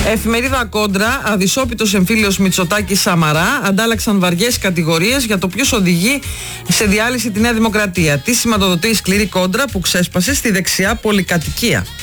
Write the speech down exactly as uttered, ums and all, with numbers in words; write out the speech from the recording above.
Εφημερίδα Κόντρα, αδυσόπιτος εμφύλιος Μητσοτάκης Σαμαρά αντάλλαξαν βαριές κατηγορίες για το ποιος οδηγεί σε διάλυση τη Νέα Δημοκρατία. Τι σηματοδοτεί η σκληρή κόντρα που ξέσπασε στη δεξιά πολυκατοικία.